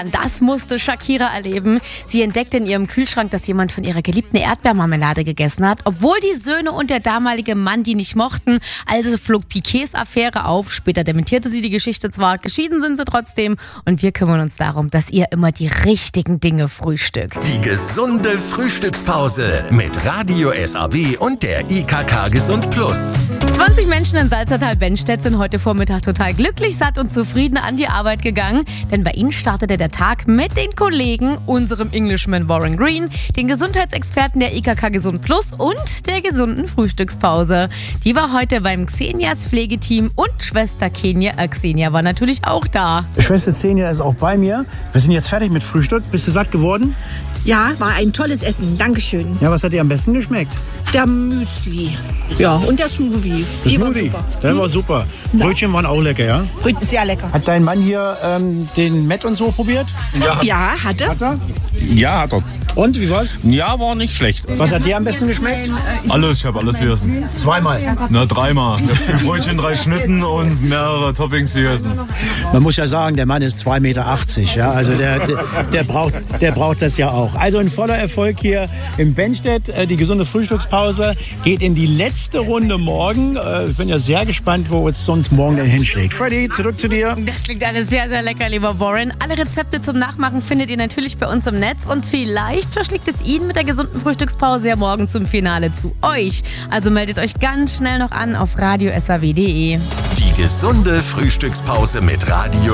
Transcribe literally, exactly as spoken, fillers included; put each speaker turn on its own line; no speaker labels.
Das musste Shakira erleben. Sie entdeckte in ihrem Kühlschrank, dass jemand von ihrer geliebten Erdbeermarmelade gegessen hat, obwohl die Söhne und der damalige Mann die nicht mochten. Also flog Piqués Affäre auf. Später dementierte sie die Geschichte zwar, geschieden sind sie trotzdem. Und wir kümmern uns darum, dass ihr immer die richtigen Dinge frühstückt.
Die gesunde Frühstückspause mit Radio S A B und der I K K Gesund Plus.
zwanzig Menschen in Salzertal-Benstedt sind heute Vormittag total glücklich, satt und zufrieden an die Arbeit gegangen. Denn bei ihnen startete der Tag mit den Kollegen, unserem Englishman Warren Green, den Gesundheitsexperten der I K K Gesund Plus und der gesunden Frühstückspause. Die war heute beim Xenias Pflegeteam und Schwester Kenia, äh, Xenia war natürlich auch da.
Schwester Xenia ist auch bei mir. Wir sind jetzt fertig mit Frühstück. Bist du satt geworden?
Ja, war ein tolles Essen. Dankeschön.
Ja, was hat dir am besten geschmeckt?
Der Müsli. Ja, und der Smoothie.
Das
Die waren
Smoothie,
super.
der war super. Brötchen waren auch lecker, ja?
Brötchen sehr lecker.
Hat dein Mann hier ähm, den Met und so probiert?
Ja, hatte.
Hat er?
Ja, hat er.
Und, wie war's?
Ja, war nicht schlecht.
Was hat dir am besten geschmeckt?
Alles, ich habe alles gegessen.
Zweimal.
Na, dreimal. Zwei Brötchen, drei Schnitten und mehrere Toppings gegessen.
Man muss ja sagen, der Mann ist zwei Meter achtzig. Ja? Also der, der, der, braucht, der braucht das ja auch. Also ein voller Erfolg hier im Benstedt. Die gesunde Frühstückspause geht in die letzte Runde morgen. Ich bin ja sehr gespannt, wo es sonst morgen denn hinschlägt. Freddy, zurück zu dir.
Das klingt alles sehr, sehr lecker, lieber Warren. Alle Rezepte zum Nachmachen findet ihr natürlich bei uns im Netz und vielleicht verschlägt es Ihnen mit der gesunden Frühstückspause ja morgen zum Finale zu euch. Also meldet euch ganz schnell noch an auf radio s a w punkt d e.
Die gesunde Frühstückspause mit Radio